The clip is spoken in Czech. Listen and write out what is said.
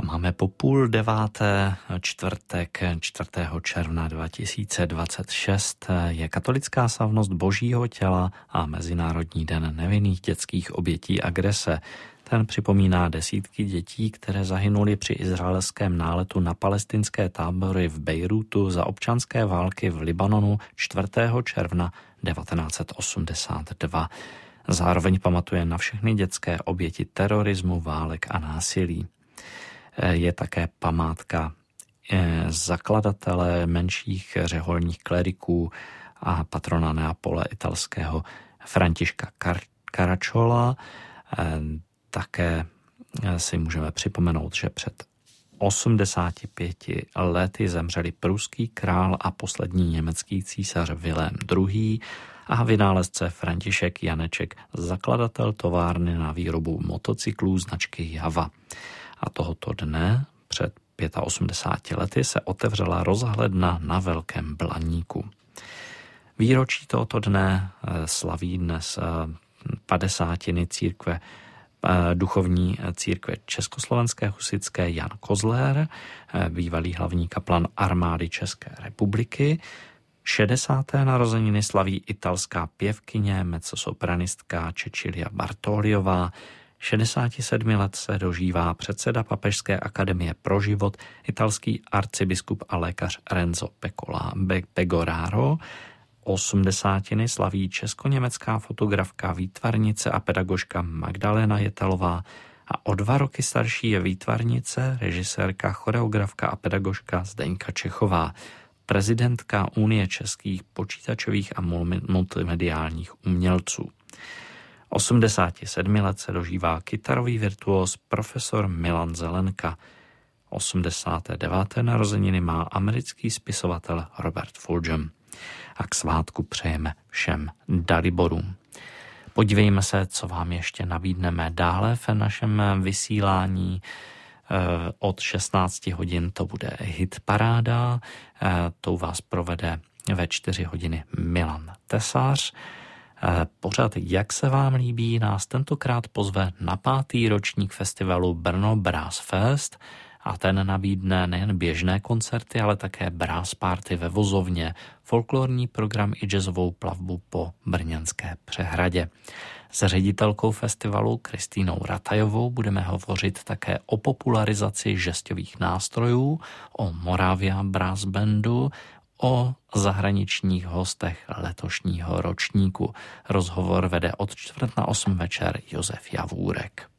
Máme po 8:30, čtvrtek 4. června 2026. Je katolická slavnost Božího těla a Mezinárodní den nevinných dětských obětí agrese. Ten připomíná desítky dětí, které zahynuly při izraelském náletu na palestinské tábory v Bejrútu za občanské války v Libanonu 4. června 1982. Zároveň pamatuje na všechny dětské oběti terorismu, válek a násilí. Je také památka zakladatele menších řeholních kleriků a patrona Neapole italského Františka Caracciola. Také si můžeme připomenout, že před 85 lety zemřeli pruský král a poslední německý císař Vilém II. A vynálezce František Janeček, zakladatel továrny na výrobu motocyklů značky Java. A tohoto dne před 85 lety se otevřela rozhledna na Velkém Blaníku. Výročí tohoto dne slaví dnes 50. církve, duchovní církve Československé husitské Jan Kozlér, bývalý hlavní kaplan armády České republiky. 60. narozeniny slaví italská pěvkyně, mezzosopranistka Cecilia Bartoliová. 67 let se dožívá předseda Papežské akademie pro život, italský arcibiskup a lékař Renzo Pegoraro. 80. slaví česko-německá fotografka, výtvarnice a pedagožka Magdalena Jetalová a o 2 roky starší je výtvarnice, režisérka, choreografka a pedagožka Zdeňka Čechová, prezidentka Unie českých počítačových a multimediálních umělců. 87 let se dožívá kytarový virtuóz profesor Milan Zelenka. 89. narozeniny má americký spisovatel Robert Fulghum. A k svátku přejeme všem daliborům. Podívejme se, co vám ještě nabídneme dále v našem vysílání. Od 16 hodin to bude hitparáda, tou vás provede ve 4 hodiny Milan Tesař. Pořad Jak se vám líbí nás tentokrát pozve na 5. ročník festivalu Brno Brass Fest a ten nabídne nejen běžné koncerty, ale také brass party ve vozovně, folklorní program i jazzovou plavbu po brněnské přehradě. S ředitelkou festivalu Kristýnou Ratajovou budeme hovořit také o popularizaci žestových nástrojů, o Moravia Brass Bandu, o zahraničních hostech letošního ročníku. Rozhovor vede od 7:45 večer Josef Javůrek.